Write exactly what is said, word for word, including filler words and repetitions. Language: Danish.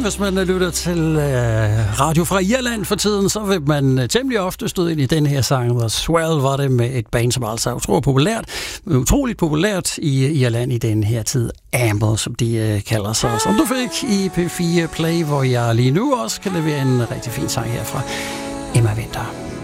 Hvis man lytter til øh, radio fra Irland for tiden, så vil man øh, temmelig ofte støde ind i den her sang. The Swell var det med et band, som altså er utroligt populært, utroligt populært i Irland i den her tid. Amber, som de øh, kalder sig. Som du fik i P fire Play, hvor jeg lige nu også kan levere en rigtig fin sang her fra Emma Winther.